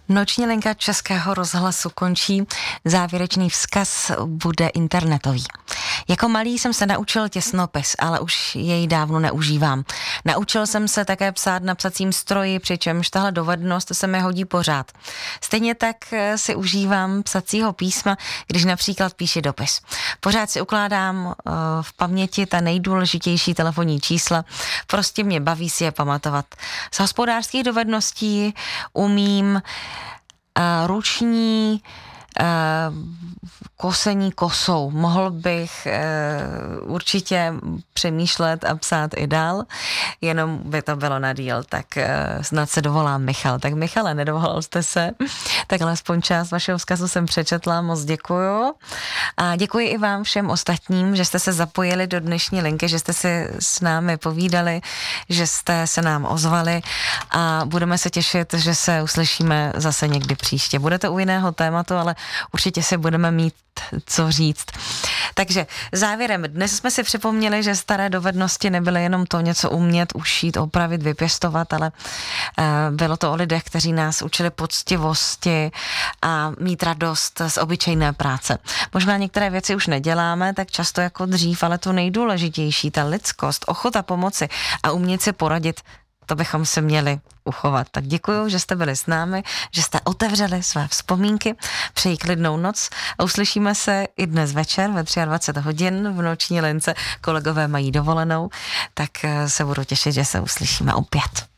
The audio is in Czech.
Noční linka Českého rozhlasu končí, závěrečný vzkaz bude internetový. Jako malý jsem se naučil těsnopis, ale už jej dávno neužívám. Naučil jsem se také psát na psacím stroji, přičemž tahle dovednost se mi hodí pořád. Stejně tak si užívám psacího písma, když například píši dopis. Pořád si ukládám v paměti ta nejdůležitější telefonní čísla, prostě mě baví si je pamatovat. Z hospodářských dovedností umím ruční kosení kosou. Mohl bych určitě přemýšlet a psát i dál, jenom by to bylo na díl, tak snad se dovolám Michal. Tak Michale, nedovolal jste se, tak alespoň část vašeho vzkazu jsem přečetla, moc děkuju. A děkuji i vám všem ostatním, že jste se zapojili do dnešní linky, že jste si s námi povídali, že jste se nám ozvali a budeme se těšit, že se uslyšíme zase někdy příště. Bude to u jiného tématu, ale určitě si budeme mít co říct. Takže závěrem, dnes jsme si připomněli, že staré dovednosti nebyly jenom to něco umět, ušít, opravit, vypěstovat, ale bylo to o lidech, kteří nás učili poctivosti a mít radost z obyčejné práce. Možná některé věci už neděláme tak často jako dřív, ale to nejdůležitější, ta lidskost, ochota pomoci a umět si poradit, to bychom si měli uchovat. Tak děkuju, že jste byli s námi, že jste otevřeli své vzpomínky. Přeji klidnou noc a uslyšíme se i dnes večer ve 23 hodin v noční lince. Kolegové mají dovolenou, tak se budu těšit, že se uslyšíme opět.